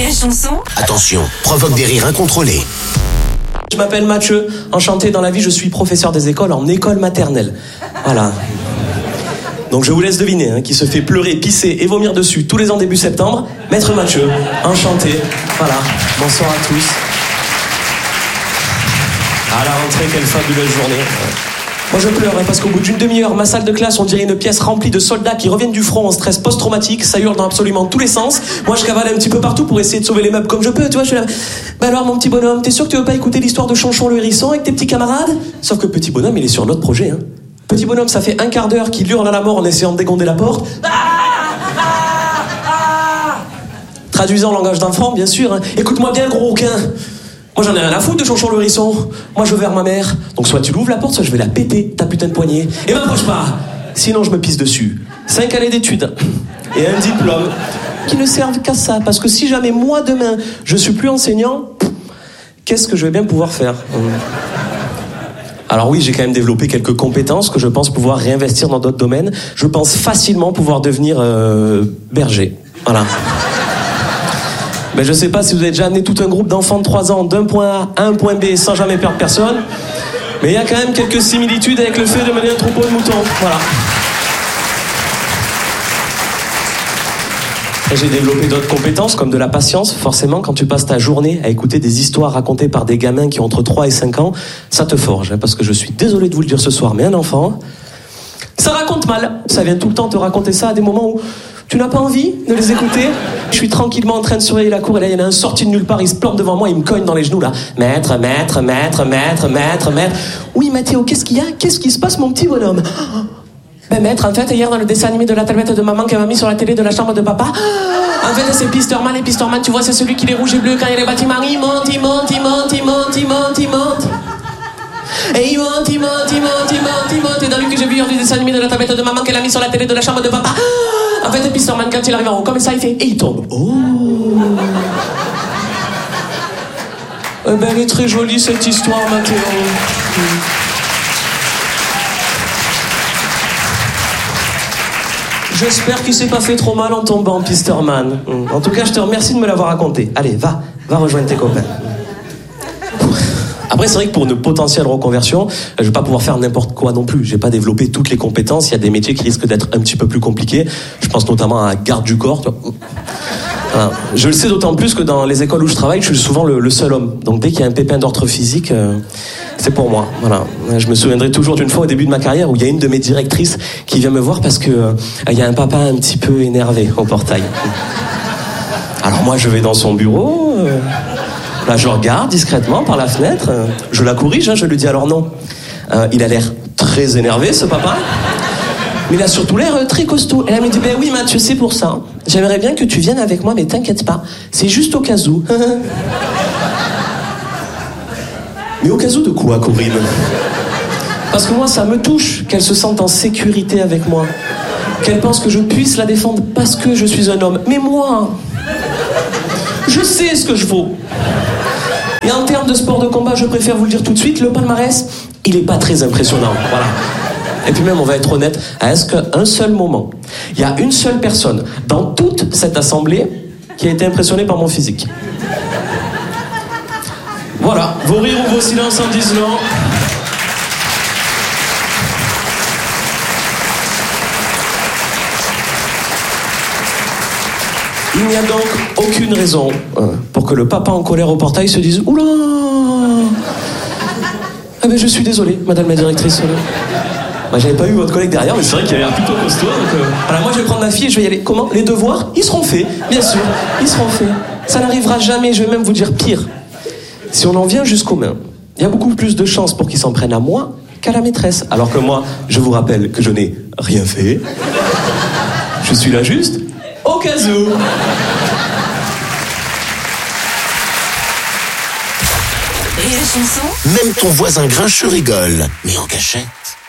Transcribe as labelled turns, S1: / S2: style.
S1: et Chanson.
S2: Attention, provoque des rires incontrôlés.
S3: Je m'appelle Mathieu, enchanté dans la vie, je suis professeur des écoles en école maternelle. Voilà. Donc je vous laisse deviner, qui se fait pleurer, pisser et vomir dessus tous les ans début septembre. Maître Mathieu, enchanté. Voilà, bonsoir à tous. À la rentrée, quelle fabuleuse journée. Moi je pleure parce qu'au bout d'une demi-heure, ma salle de classe, on dirait une pièce remplie de soldats qui reviennent du front en stress post-traumatique, ça hurle dans absolument tous les sens. Moi je cavale un petit peu partout pour essayer de sauver les meubles comme je peux, tu vois, je suis là. Bah alors mon petit bonhomme, t'es sûr que tu veux pas écouter l'histoire de Chonchon le hérisson avec tes petits camarades? Sauf que petit bonhomme, il est sur notre projet, Petit bonhomme, ça fait un quart d'heure qu'il hurle à la mort en essayant de dégonder la porte. Traduisant en langage d'enfant, bien sûr. Écoute-moi bien, gros rouquin. Moi, j'en ai rien à foutre de Chonchon le hérisson. Moi, je veux vers ma mère. Donc, soit tu l'ouvres la porte, soit je vais la péter, ta putain de poignée. Et m'approche pas. Sinon, je me pisse dessus. 5 années d'études et un diplôme qui ne servent qu'à ça. Parce que si jamais, moi, demain, je suis plus enseignant, qu'est-ce que je vais bien pouvoir faire? Alors oui, j'ai quand même développé quelques compétences que je pense pouvoir réinvestir dans d'autres domaines. Je pense facilement pouvoir devenir berger. Voilà. Mais je sais pas si vous avez déjà amené tout un groupe d'enfants de 3 ans d'un point A à un point B sans jamais perdre personne. Mais il y a quand même quelques similitudes avec le fait de mener un troupeau de moutons. Voilà. Et j'ai développé d'autres compétences comme de la patience. Forcément, quand tu passes ta journée à écouter des histoires racontées par des gamins qui ont entre 3 et 5 ans, ça te forge. Parce que je suis désolé de vous le dire ce soir, mais un enfant, ça raconte mal. Ça vient tout le temps te raconter ça à des moments où tu n'as pas envie de les écouter. Je suis tranquillement en train de surveiller la cour et là, il y en a un sorti de nulle part, il se plante devant moi, il me cogne dans les genoux là. Maître. Oui, Mathéo, qu'est-ce qu'il y a? Qu'est-ce qui se passe, mon petit bonhomme? Ben maître, en fait, hier dans le dessin animé de la tablette de maman qu'elle m'a mis sur la télé de la chambre de papa, en fait, c'est Pisterman et Pisterman, tu vois, c'est celui qui est rouge et bleu quand il y a les bâtiments, il monte. Et il monte. Et dans lui que j'ai vu hier du dessin animé de la tablette de maman qu'elle a mis sur la télé de la chambre de papa, en fait, Pisterman, quand il arrive en haut, comme ça, il fait, et il tombe. Oh! Eh ben, elle est très jolie, cette histoire, Mathéo. J'espère qu'il s'est pas fait trop mal en tombant, Pisterman. En tout cas, je te remercie de me l'avoir raconté. Allez, va rejoindre tes copains. Après, c'est vrai que pour une potentielle reconversion, je vais pas pouvoir faire n'importe quoi non plus. J'ai pas développé toutes les compétences. Il y a des métiers qui risquent d'être un petit peu plus compliqués. Je pense notamment à garde du corps. Tu vois. Voilà. Je le sais d'autant plus que dans les écoles où je travaille, je suis souvent le seul homme. Donc dès qu'il y a un pépin d'ordre physique, c'est pour moi. Voilà. Je me souviendrai toujours d'une fois au début de ma carrière où il y a une de mes directrices qui vient me voir parce que il y a un papa un petit peu énervé au portail. Alors moi, je vais dans son bureau. Là, je regarde discrètement par la fenêtre. Je la corrige, je lui dis alors non. Il a l'air très énervé, ce papa. Mais il a surtout l'air très costaud. Et elle me dit, ben oui, Mathieu, c'est pour ça. J'aimerais bien que tu viennes avec moi, mais t'inquiète pas. C'est juste au cas où. Mais au cas où de quoi, Corinne? Parce que moi, ça me touche qu'elle se sente en sécurité avec moi. Qu'elle pense que je puisse la défendre parce que je suis un homme. Mais moi, je sais ce que je vaux. Et en termes de sport de combat, je préfère vous le dire tout de suite, le palmarès, il est pas très impressionnant. Voilà. Et puis même, on va être honnête, est-ce qu'un seul moment, il y a une seule personne dans toute cette assemblée qui a été impressionnée par mon physique? Voilà, vos rires ou vos silences en disent non. Il n'y a donc aucune raison pour que le papa en colère au portail se dise « Oula ! Ah ben je suis désolé, madame la directrice. » Bah, j'avais pas eu votre collègue derrière, mais c'est vrai qu'il a l'air plutôt costaud. Donc, voilà, moi je vais prendre ma fille et je vais y aller. Comment? Les devoirs, ils seront faits, bien sûr, ils seront faits. Ça n'arrivera jamais, je vais même vous dire pire. Si on en vient jusqu'aux mains, il y a beaucoup plus de chances pour qu'ils s'en prennent à moi qu'à la maîtresse. Alors que moi, je vous rappelle que je n'ai rien fait. Je suis là juste au cas où.
S1: Et la chanson?
S2: Même ton voisin grincheux rigole, mais en cachette.